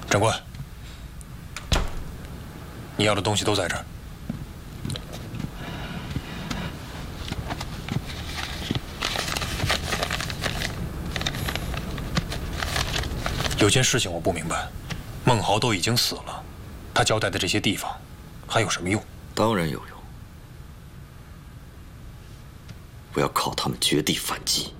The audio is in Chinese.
长官，你要的东西都在这儿。有件事情我不明白，孟豪都已经死了，他交代的这些地方还有什么用？ 当然有用。我要靠他们绝地反击。